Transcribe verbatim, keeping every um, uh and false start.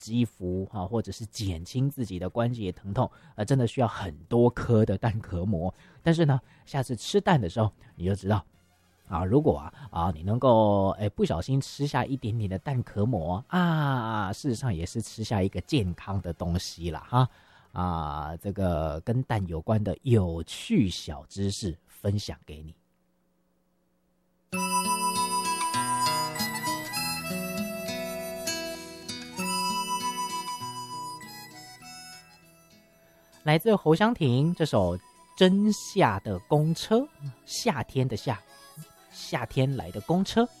肌肤啊，或者是减轻自己的关节疼痛，呃，真的需要很多颗的蛋壳膜。但是呢，下次吃蛋的时候，你就知道啊，如果啊啊你能够哎不小心吃下一点点的蛋壳膜啊，事实上也是吃下一个健康的东西啦哈。啊，这个跟蛋有关的有趣小知识分享给你。来自侯湘婷这首《真夏的公车》，夏天的夏，夏天来的公车。